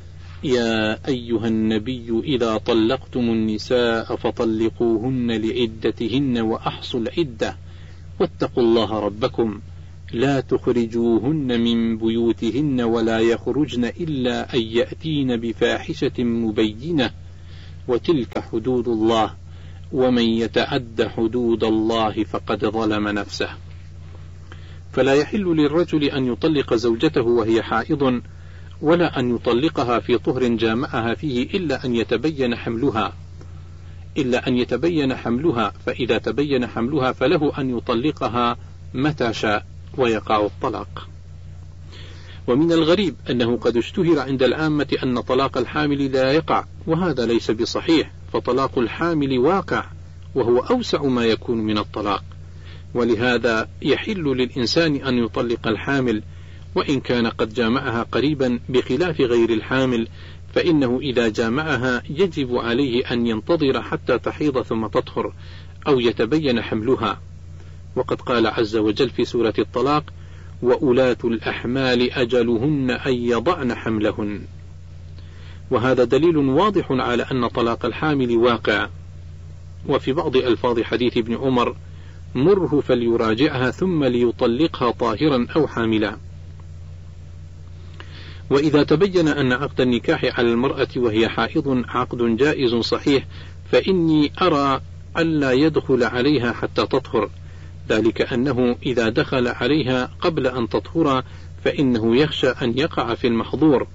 يا أيها النبي إذا طلقتم النساء فطلقوهن لعدتهن وأحصوا العدة واتقوا الله ربكم لا تخرجوهن من بيوتهن ولا يخرجن إلا أن يأتين بفاحشة مبينة وتلك حدود الله ومن يتعد حدود الله فقد ظلم نفسه. فلا يحل للرجل أن يطلق زوجته وهي حائض ولا أن يطلقها في طهر جامعها فيه إلا أن يتبين حملها إلا أن يتبين حملها فإذا تبين حملها فله أن يطلقها متى شاء ويقع الطلاق. ومن الغريب أنه قد اشتهر عند العامة أن طلاق الحامل لا يقع، وهذا ليس بصحيح، فطلاق الحامل واقع وهو أوسع ما يكون من الطلاق، ولهذا يحل للإنسان أن يطلق الحامل وإن كان قد جامعها قريبا، بخلاف غير الحامل فإنه إذا جامعها يجب عليه أن ينتظر حتى تحيض ثم تطهر أو يتبين حملها. وقد قال عز وجل في سورة الطلاق: وأولاة الأحمال أجلهن أن يضعن حملهن. وهذا دليل واضح على أن طلاق الحامل واقع. وفي بعض ألفاظ حديث ابن عمر: مره فليراجعها ثم ليطلقها طاهرا أو حاملا. وإذا تبين أن عقد النكاح على المرأة وهي حائض عقد جائز صحيح، فإني أرى ألا يدخل عليها حتى تطهر، ذلك أنه إذا دخل عليها قبل أن تطهر فإنه يخشى أن يقع في المحظور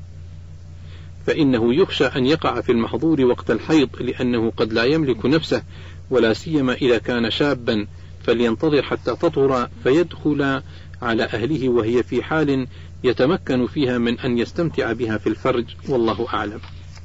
فإنه يخشى أن يقع في المحظور وقت الحيض، لأنه قد لا يملك نفسه، ولا سيما إذا كان شابا، فلينتظر حتى تطهر فيدخل على أهله وهي في حال يتمكن فيها من أن يستمتع بها في الفرج، والله أعلم.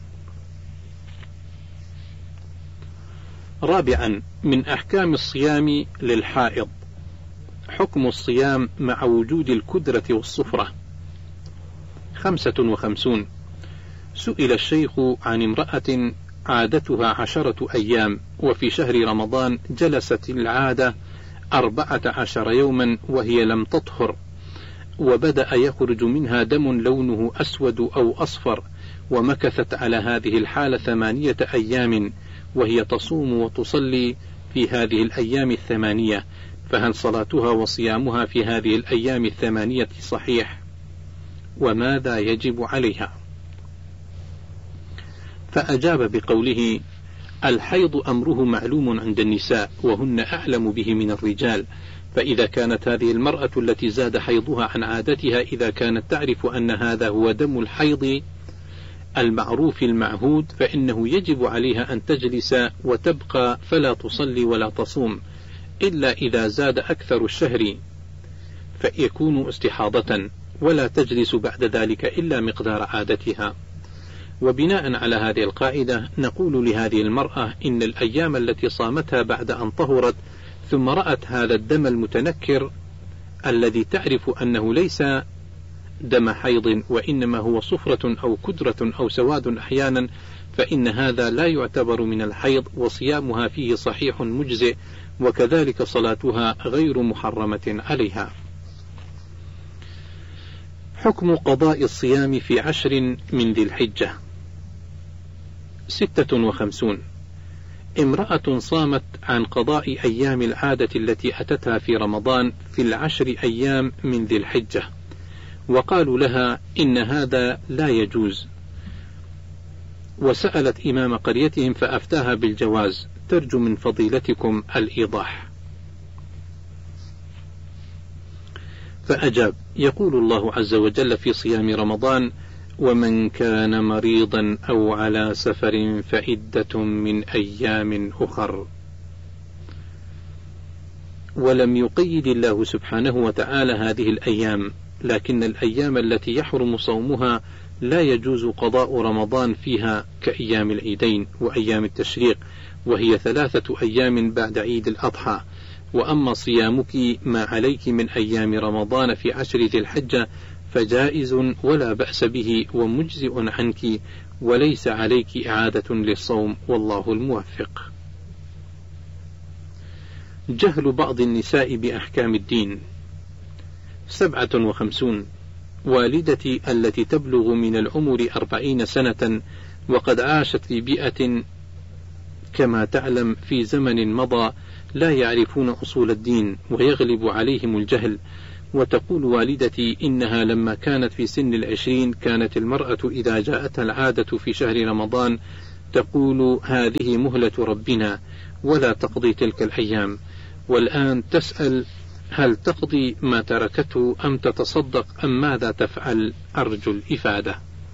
رابعا، من أحكام الصيام للحائض حكم الصيام مع وجود الكدرة والصفرة. خمسة وخمسون. سئل الشيخ عن امرأة عادتها عشرة أيام، وفي شهر رمضان جلست العادة أربعة عشر يوما وهي لم تطهر، وبدأ يخرج منها دم لونه أسود أو أصفر، ومكثت على هذه الحالة ثمانية أيام وهي تصوم وتصلي في هذه الأيام الثمانية، فهل صلاتها وصيامها في هذه الأيام الثمانية صحيح؟ وماذا يجب عليها؟ فأجاب بقوله: الحيض أمره معلوم عند النساء وهن أعلم به من الرجال، فإذا كانت هذه المرأة التي زاد حيضها عن عادتها إذا كانت تعرف أن هذا هو دم الحيض المعروف المعهود، فإنه يجب عليها أن تجلس وتبقى فلا تصلي ولا تصوم، إلا إذا زاد أكثر الشهر فيكون استحاضة، ولا تجلس بعد ذلك إلا مقدار عادتها. وبناء على هذه القاعدة نقول لهذه المرأة إن الأيام التي صامتها بعد أن طهرت ثم رأت هذا الدم المتنكر الذي تعرف أنه ليس دم حيض وإنما هو صفرة أو كدرة أو سواد أحيانا، فإن هذا لا يعتبر من الحيض، وصيامها فيه صحيح مجزئ، وكذلك صلاتها غير محرمة عليها. حكم قضاء الصيام في عشر من ذي الحجة. ستة وخمسون. امرأة صامت عن قضاء أيام العادة التي أتتها في رمضان في العشر أيام من ذي الحجة، وقالوا لها إن هذا لا يجوز، وسألت إمام قريتهم فأفتاها بالجواز، ترجو من فضيلتكم الإيضاح. فأجاب: يقول الله عز وجل في صيام رمضان: ومن كان مريضا أو على سفر فعدة من أيام أخر. ولم يقيد الله سبحانه وتعالى هذه الأيام، لكن الأيام التي يحرم صومها لا يجوز قضاء رمضان فيها كأيام العيدين وأيام التشريق، وهي ثلاثة أيام بعد عيد الأضحى. وأما صيامك ما عليك من أيام رمضان في عشر ذي الحجة فجائز ولا بأس به ومجزئ عنك، وليس عليك إعادة للصوم، والله الموفق. جهل بعض النساء بأحكام الدين. سبعة وخمسون. والدتي التي تبلغ من العمر أربعين سنة وقد عاشت في بيئة كما تعلم في زمن مضى لا يعرفون أصول الدين ويغلب عليهم الجهل، وتقول والدتي إنها لما كانت في سن العشرين كانت المرأة إذا جاءتها العادة في شهر رمضان تقول هذه مهلة ربنا ولا تقضي تلك الأيام، والآن تسأل هل تقضي ما تركته أم تتصدق أم ماذا تفعل؟ أرجو الإفادة.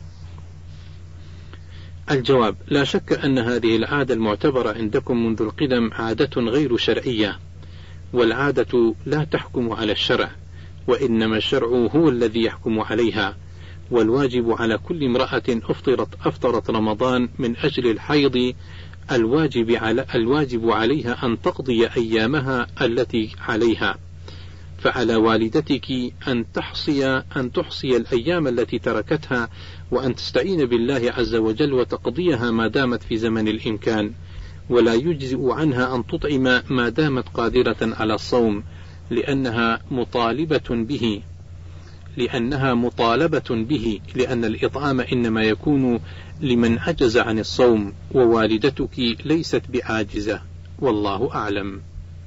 الجواب: لا شك أن هذه العادة المعتبرة عندكم منذ القدم عادة غير شرعية، والعادة لا تحكم على الشرع، وإنما الشرع هو الذي يحكم عليها، والواجب على كل امرأة أفطرت, أفطرت رمضان من أجل الحيض الواجب, على الواجب عليها أن تقضي أيامها التي عليها، فعلى والدتك أن تحصي, أن تحصي الأيام التي تركتها وأن تستعين بالله عز وجل وتقضيها ما دامت في زمن الإمكان، ولا يجزئ عنها أن تطعم ما دامت قادرة على الصوم، لأنها مطالبة به لأنها مطالبة به لأن الإطعام إنما يكون لمن عجز عن الصوم، ووالدتك ليست بعاجزة، والله أعلم.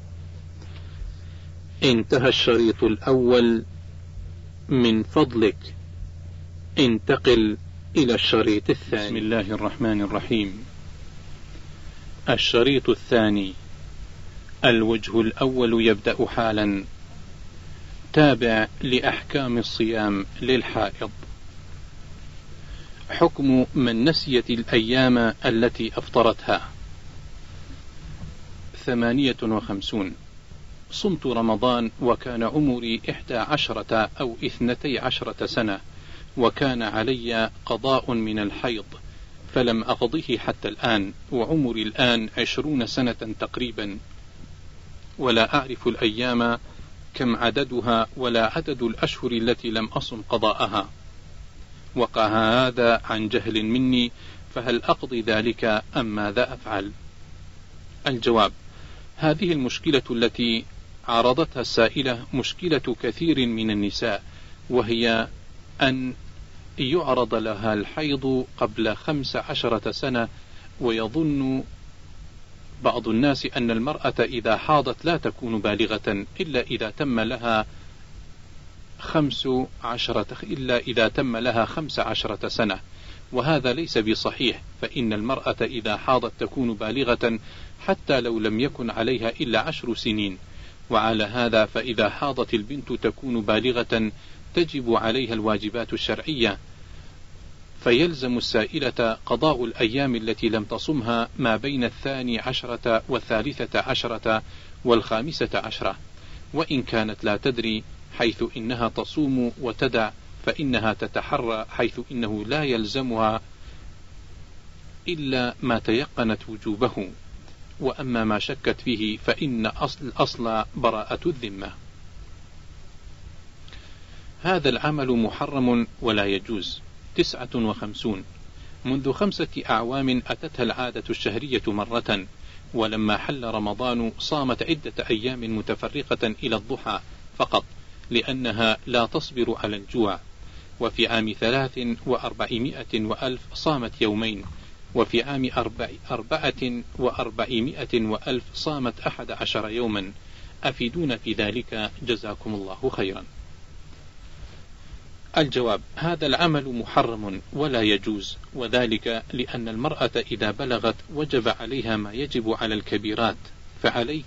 انتهى الشريط الأول، من فضلك انتقل إلى الشريط الثاني. بسم الله الرحمن الرحيم. الشريط الثاني. الوجه الأول يبدأ حالا. تابع لأحكام الصيام للحائض. حكم من نسيت الأيام التي أفطرتها. ثمانية وخمسون. صمت رمضان وكان عمري إحدى عشرة أو إثنتي عشرة سنة، وكان علي قضاء من الحيض فلم أقضه حتى الآن، وعمري الآن عشرون سنة تقريبا، ولا أعرف الأيام كم عددها ولا عدد الأشهر التي لم أصم قضاءها. وقع هذا عن جهل مني، فهل أقضي ذلك أم ماذا أفعل؟ الجواب: هذه المشكلة التي عرضتها السائلة مشكلة كثير من النساء، وهي أن يعرض لها الحيض قبل خمس عشرة سنة، ويظن بعض الناس أن المرأة إذا حاضت لا تكون بالغة إلا إذا تم لها خمس عشرة إلا إذا تم لها خمس عشرة سنة، وهذا ليس بصحيح، فإن المرأة إذا حاضت تكون بالغة حتى لو لم يكن عليها إلا عشر سنين، وعلى هذا فإذا حاضت البنت تكون بالغة تجب عليها الواجبات الشرعية، فيلزم السائلة قضاء الأيام التي لم تصمها ما بين الثاني عشرة والثالثة عشرة والخامسة عشرة، وإن كانت لا تدري حيث إنها تصوم وتدع فإنها تتحرى، حيث إنه لا يلزمها إلا ما تيقنت وجوبه، وأما ما شكت فيه فإن أصل الأصل براءة الذمة. هذا العمل محرم ولا يجوز. تسعة وخمسون. منذ خمسة أعوام أتتها العادة الشهرية مرة، ولما حل رمضان صامت عدة أيام متفرقة إلى الضحى فقط، لأنها لا تصبر على الجوع. وفي عام ثلاث وأربعمائة وألف صامت يومين، وفي عام أربع أربعة وأربعمائة وألف صامت أحد عشر يوما. أفيدون في ذلك جزاكم الله خيرا. الجواب: هذا العمل محرم ولا يجوز، وذلك لأن المرأة إذا بلغت وجب عليها ما يجب على الكبيرات، فعليك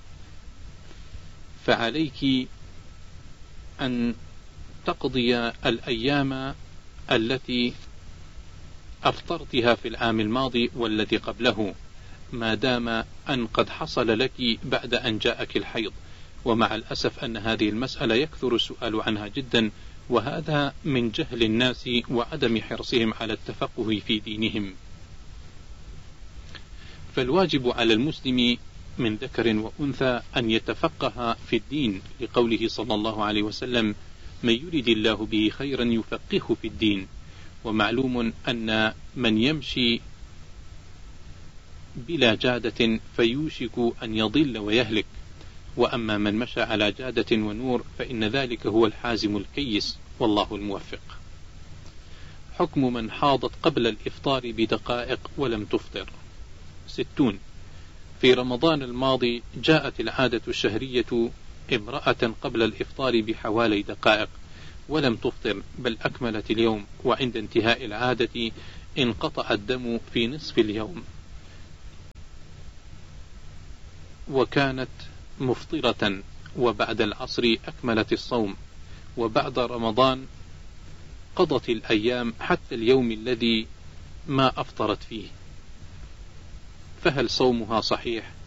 فعليك أن تقضي الأيام التي أفطرتها في العام الماضي والذي قبله، ما دام أن قد حصل لك بعد أن جاءك الحيض. ومع الأسف أن هذه المسألة يكثر السؤال عنها جدا، وهذا من جهل الناس وعدم حرصهم على التفقه في دينهم. فالواجب على المسلم من ذكر وأنثى أن يتفقه في الدين، لقوله صلى الله عليه وسلم: من يرد الله به خيرا يفقهه في الدين. ومعلوم أن من يمشي بلا جادة فيوشك أن يضل ويهلك، وأما من مشى على جادة ونور فإن ذلك هو الحازم الكيس. والله الموفق. حكم من حاضت قبل الإفطار بدقائق ولم تفطر. ستون. في رمضان الماضي جاءت العادة الشهرية امرأة قبل الإفطار بحوالي دقائق ولم تفطر، بل أكملت اليوم، وعند انتهاء العادة انقطع الدم في نصف اليوم، وكانت مفطرة، وبعد العصر أكملت الصوم، وبعد رمضان قضت الأيام حتى اليوم الذي ما أفطرت فيه، فهل صومها صحيح